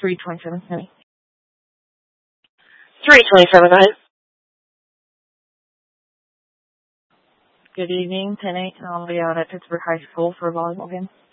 327, Penny. 327, go ahead. Good evening, 10-8. I'll be out at Pittsburgh High School for a volleyball game.